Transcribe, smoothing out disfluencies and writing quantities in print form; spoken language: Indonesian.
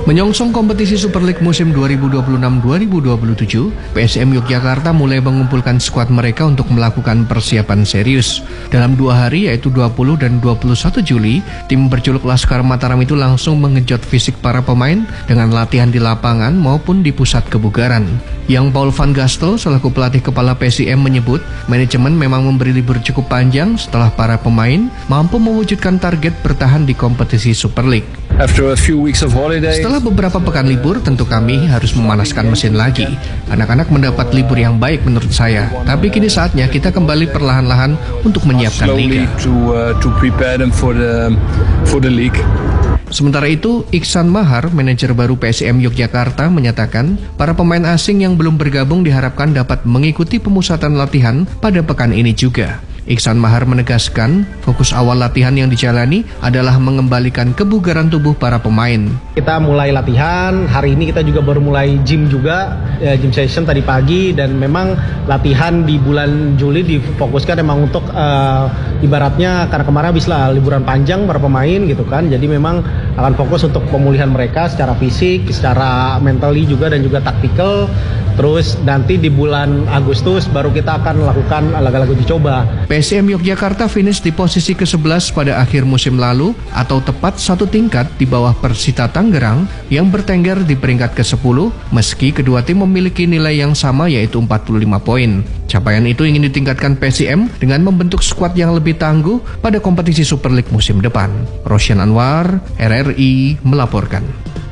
Menyongsong kompetisi Super League musim 2026-2027, PSM Yogyakarta mulai mengumpulkan skuad mereka untuk melakukan persiapan serius. Dalam 2 hari yaitu 20 dan 21 Juli, tim berjuluk Laskar Mataram itu langsung mengejut fisik para pemain dengan latihan di lapangan maupun di pusat kebugaran. Yang Paul van Gastel selaku pelatih kepala PSM menyebut, manajemen memang memberi libur cukup panjang setelah para pemain mampu mewujudkan target bertahan di kompetisi Super League. Setelah beberapa pekan libur, tentu kami harus memanaskan mesin lagi. Anak-anak mendapat libur yang baik menurut saya, tapi kini saatnya kita kembali perlahan-lahan untuk menyiapkan liga. Sementara itu, Iksan Mahar, manajer baru PSM Yogyakarta, menyatakan para pemain asing yang belum bergabung diharapkan dapat mengikuti pemusatan latihan pada pekan ini juga. Iksan Mahar menegaskan, fokus awal latihan yang dijalani adalah mengembalikan kebugaran tubuh para pemain. Kita mulai latihan, hari ini kita juga baru mulai gym juga, gym session tadi pagi, dan memang latihan di bulan Juli difokuskan memang untuk ibaratnya karena kemarin habis liburan panjang para pemain gitu kan, jadi memang akan fokus untuk pemulihan mereka secara fisik, secara mentally juga dan juga taktikal. Terus nanti di bulan Agustus baru kita akan melakukan laga-laga uji coba. PSM Yogyakarta finish di posisi ke-11 pada akhir musim lalu atau tepat 1 tingkat di bawah Persita Tangerang yang bertengger di peringkat ke-10 meski kedua tim memiliki nilai yang sama yaitu 45 poin. Capaian itu ingin ditingkatkan PSM dengan membentuk skuad yang lebih tangguh pada kompetisi Super League musim depan. Rosyan Anwar, RRI melaporkan.